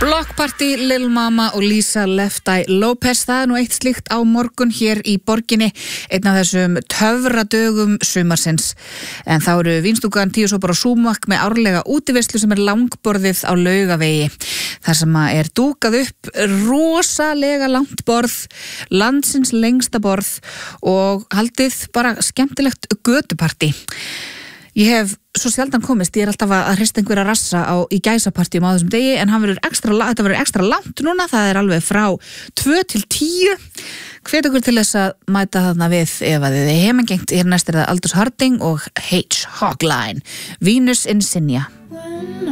Block Party, Lil Mama og Lisa Left Eye Lopez, það nú eitt slíkt á morgun hér í borginni, einn af þessum töfradögum sumarsins. En þá eru vínstúkan Tíu sopar og súmak með árlega útiveislu sem langborðið á Laugavegi. Þar sem er dúkað upp rosalega langt borð, landsins lengsta borð og haldið bara skemmtilegt götupartí. Ég hef svo sjaldan komist, ég alltaf að hrista einhverja rassa í gæsapartíum á þessum degi, en þetta verður ekstra langt núna, það alveg frá 2 til 10. Hvet okkur til þess að mæta þarna við ef að þið heimangengt. Næst það Aldous Harding og H. Hogline, Venus Insignia.